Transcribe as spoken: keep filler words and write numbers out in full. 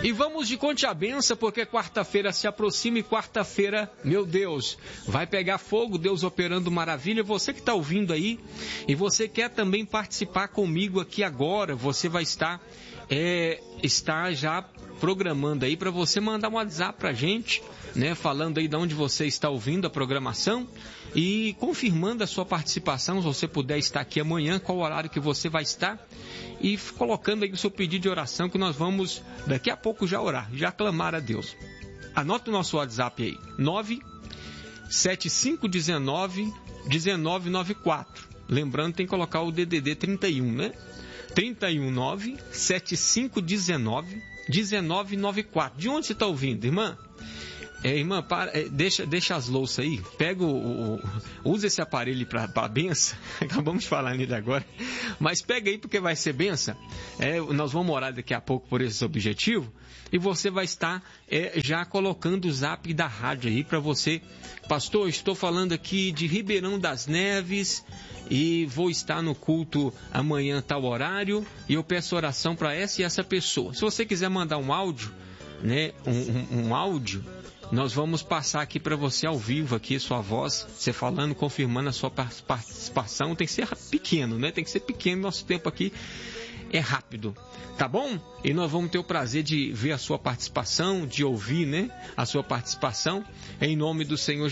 E vamos de conte a benção, porque quarta-feira se aproxima e quarta-feira, meu Deus, vai pegar fogo, Deus operando maravilha. Você que está ouvindo aí e você quer também participar comigo aqui agora, você vai estar, é, estar já programando aí para você mandar um WhatsApp pra gente, né, falando aí de onde você está ouvindo a programação e confirmando a sua participação, se você puder estar aqui amanhã, qual horário que você vai estar, e colocando aí o seu pedido de oração, que nós vamos daqui a pouco já orar, já clamar a Deus. Anota o nosso WhatsApp aí, nove sete cinco um nove um nove nove quatro. Lembrando, tem que colocar o D D D trinta e um, né? trinta e um nove sete cinco um nove um nove nove quatro. De onde você está ouvindo, irmã? É, irmã, para, é, deixa, deixa as louças aí, pega o, o usa esse aparelho para a benção, acabamos de falar nele agora, mas pega aí porque vai ser benção, é, nós vamos orar daqui a pouco por esse objetivo, e você vai estar é, já colocando o zap da rádio aí para você, pastor, estou falando aqui de Ribeirão das Neves, e vou estar no culto amanhã tal horário, e eu peço oração para essa e essa pessoa. Se você quiser mandar um áudio, né, um, um, um áudio, nós vamos passar aqui para você ao vivo, aqui sua voz, você falando, confirmando a sua participação. Tem que ser pequeno, né? Tem que ser pequeno, nosso tempo aqui é rápido, tá bom? E nós vamos ter o prazer de ver a sua participação, de ouvir, né, a sua participação, em nome do Senhor